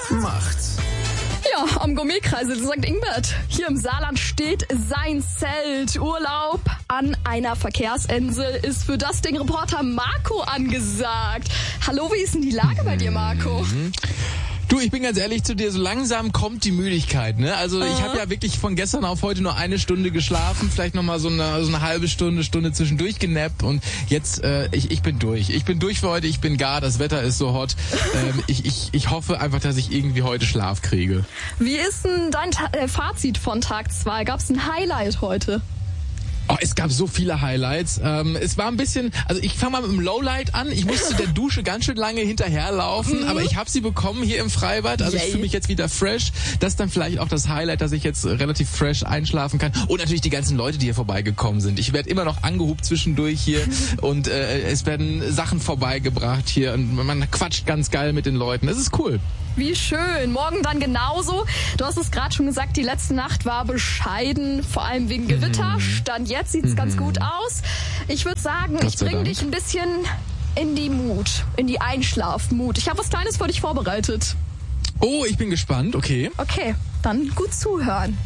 macht's. Ja, am Gourmetkreisel St. Ingbert. Hier im Saarland steht sein Zelt. Urlaub an einer Verkehrsinsel ist für das Ding Reporter Marco angesagt. Hallo, wie ist denn die Lage bei dir, Marco? Du, ich bin ganz ehrlich zu dir, so langsam kommt die Müdigkeit, ne? Also ich habe ja wirklich von gestern auf heute nur 1 Stunde geschlafen, vielleicht nochmal so eine halbe Stunde zwischendurch genappt und jetzt, ich bin durch. Ich bin durch für heute, ich bin gar, das Wetter ist so hot. Ich hoffe einfach, dass ich irgendwie heute Schlaf kriege. Wie ist denn dein Fazit von Tag 2? Gab's ein Highlight heute? Oh, es gab so viele Highlights. Es war ein bisschen, also ich fange mal mit dem Lowlight an. Ich musste der Dusche ganz schön lange hinterherlaufen, aber ich habe sie bekommen hier im Freibad. Also ich fühle mich jetzt wieder fresh. Das ist dann vielleicht auch das Highlight, dass ich jetzt relativ fresh einschlafen kann. Und natürlich die ganzen Leute, die hier vorbeigekommen sind. Ich werde immer noch angehupt zwischendurch hier und es werden Sachen vorbeigebracht hier und man quatscht ganz geil mit den Leuten. Es ist cool. Wie schön. Morgen dann genauso. Du hast es gerade schon gesagt, die letzte Nacht war bescheiden, vor allem wegen Gewitter. Stand jetzt sieht's ganz gut aus. Ich würde sagen, ich bringe dich ein bisschen in die Einschlafmut. Ich habe was Kleines für dich vorbereitet. Oh, ich bin gespannt. Okay. Okay, dann gut zuhören.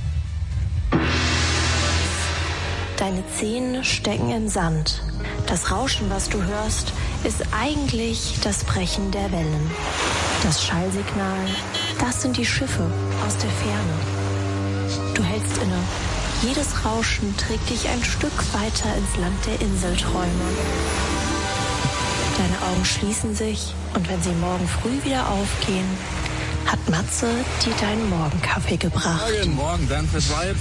Deine Zähne stecken im Sand. Das Rauschen, was du hörst, ist eigentlich das Brechen der Wellen. Das Schallsignal, das sind die Schiffe aus der Ferne. Du hältst inne. Jedes Rauschen trägt dich ein Stück weiter ins Land der Inselträume. Deine Augen schließen sich und wenn sie morgen früh wieder aufgehen, hat Matze dir deinen Morgenkaffee gebracht. Guten Morgen, dann fürs Weib.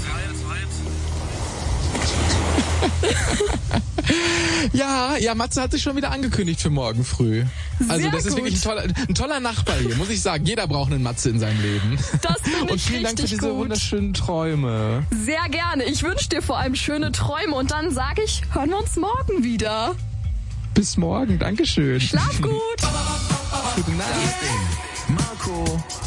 Ja, Matze hat sich schon wieder angekündigt für morgen früh. Also Sehr das ist gut. wirklich ein toller Nachbar hier, muss ich sagen. Jeder braucht einen Matze in seinem Leben. Das finde ich Und vielen Dank für richtig diese gut. wunderschönen Träume. Sehr gerne. Ich wünsche dir vor allem schöne Träume und dann sage ich, hören wir uns morgen wieder. Bis morgen, Dankeschön. Schlaf gut. Gute Nacht. Marco